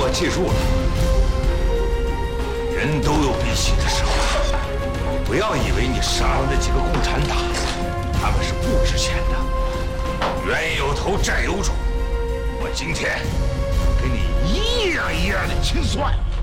我记住了，人都有必死的时候。不要以为你杀了那几个共产党，他们是不值钱的。冤有头，债有主。我今天给你一样一样的清算。